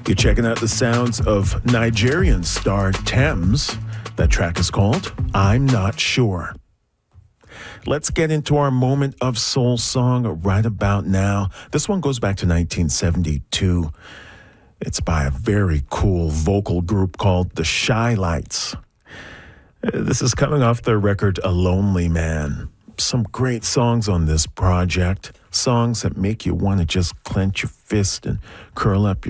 You're checking out the sounds of Nigerian star Thames. That track is called I'm Not Sure. Let's get into our moment of soul song right about now. This one goes back to 1972. It's by a very cool vocal group called the Shy Lights. This is coming off their record A Lonely Man. Some great songs on this project. Songs that make you want to just clench your fist and curl up your